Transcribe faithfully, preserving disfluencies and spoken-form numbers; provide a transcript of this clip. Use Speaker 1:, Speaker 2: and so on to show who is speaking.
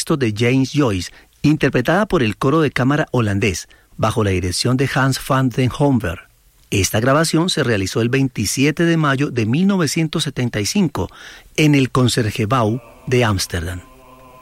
Speaker 1: texto de James Joyce, interpretada por el coro de cámara holandés, bajo la dirección de Hans van den Homber. Esta grabación se realizó el veintisiete de mayo de mil novecientos setenta y cinco en el Concertgebouw de Ámsterdam.